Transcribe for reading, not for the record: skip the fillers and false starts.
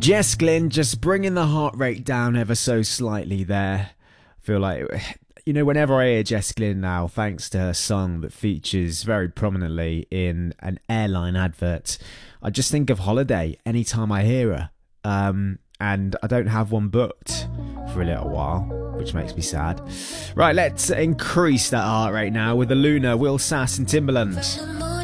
Jess Glynne just bringing the heart rate down ever so slightly there. I feel like, whenever I hear Jess Glynne now, thanks to her song that features very prominently in an airline advert, I just think of holiday anytime I hear her. And I don't have one booked for a little while, which makes me sad. Right, let's increase that heart rate now with the Luna, Will Sass and Timbaland.